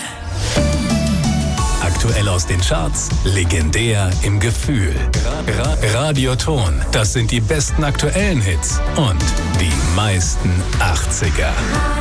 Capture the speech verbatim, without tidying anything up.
Aktuell aus den Charts, legendär im Gefühl. Ra- Radioton, das sind die besten aktuellen Hits und die meisten achtziger.